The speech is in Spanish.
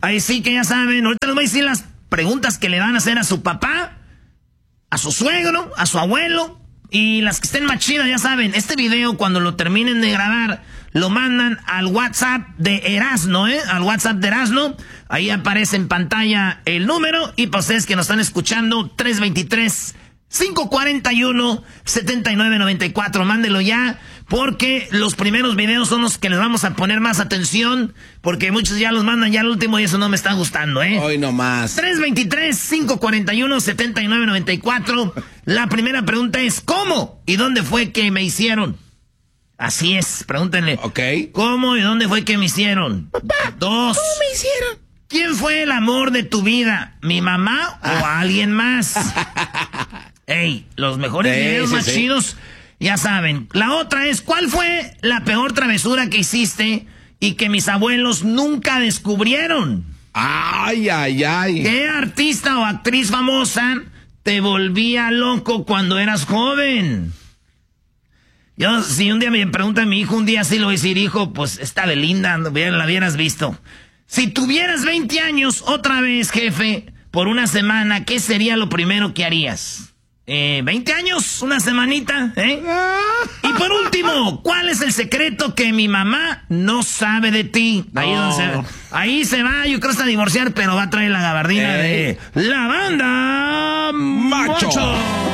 Ahí sí que ya saben, ahorita les voy a decir las preguntas que le van a hacer a su papá, a su suegro, a su abuelo, y las que estén más chidas, ya saben. Este video, cuando lo terminen de grabar, lo mandan al WhatsApp de Erasno, al WhatsApp de Erasno. Ahí aparece en pantalla el número, y para ustedes que nos están escuchando, 323-541-7994, mándelo ya, porque los primeros videos son los que les vamos a poner más atención, porque muchos ya los mandan ya al último y eso no me está gustando, Hoy nomás. 323-541-7994. La primera pregunta es, ¿cómo y dónde fue que me hicieron? Así es, pregúntenle. Ok. ¿Cómo y dónde fue que me hicieron? Papá, 2. ¿cómo me hicieron? ¿Quién fue el amor de tu vida? ¿Mi mamá o alguien más? Ey, los mejores videos más chidos, ya saben. La otra es, ¿cuál fue la peor travesura que hiciste y que mis abuelos nunca descubrieron? Ay, ay, ay. ¿Qué artista o actriz famosa te volvía loco cuando eras joven? Yo, si un día me pregunta a mi hijo, un día sí lo voy a decir, hijo, pues esta Belinda, la hubieras visto. Si tuvieras 20 años, otra vez, jefe, por una semana, ¿qué sería lo primero que harías? 20 años, una semanita, Y por último, ¿cuál es el secreto que mi mamá no sabe de ti? No. Ahí se va, yo creo que está a divorciar, pero va a traer la gabardina de la banda Macho.